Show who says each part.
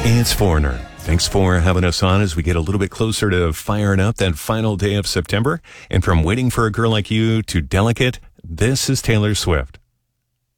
Speaker 1: It's Foreigner. Thanks for having us on as we get a little bit closer to firing up that final day of September. And from Waiting for a Girl Like You to Delicate, this is Taylor Swift.